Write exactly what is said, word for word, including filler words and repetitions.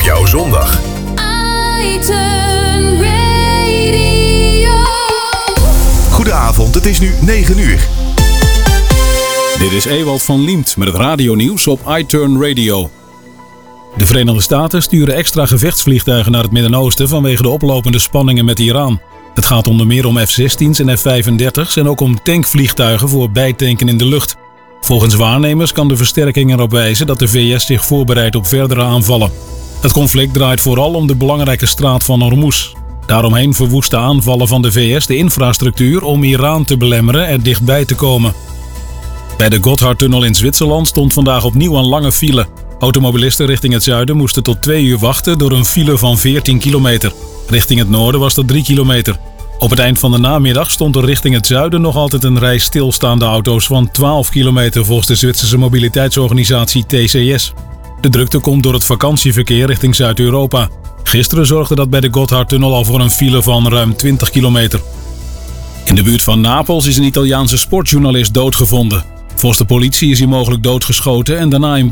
jouw zondag. iTurn Radio. Goedenavond, het is nu negen uur. Dit is Ewald van Liemt met het radionieuws op iTurn Radio. De Verenigde Staten sturen extra gevechtsvliegtuigen naar het Midden-Oosten vanwege de oplopende spanningen met Iran. Het gaat onder meer om F zestien's en F vijfendertig's en ook om tankvliegtuigen voor bijtanken in de lucht. Volgens waarnemers kan de versterking erop wijzen dat de V S zich voorbereidt op verdere aanvallen. Het conflict draait vooral om de belangrijke straat van Hormuz. Daaromheen verwoesten aanvallen van de V S de infrastructuur om Iran te belemmeren er dichtbij te komen. Bij de Gotthardtunnel in Zwitserland stond vandaag opnieuw een lange file. Automobilisten richting het zuiden moesten tot twee uur wachten door een file van veertien kilometer. Richting het noorden was dat drie kilometer. Op het eind van de namiddag stond er richting het zuiden nog altijd een rij stilstaande auto's van twaalf kilometer volgens de Zwitserse mobiliteitsorganisatie T C S. De drukte komt door het vakantieverkeer richting Zuid-Europa. Gisteren zorgde dat bij de Gotthardtunnel al voor een file van ruim twintig kilometer. In de buurt van Napels is een Italiaanse sportjournalist doodgevonden. Volgens de politie is hij mogelijk doodgeschoten en daarna in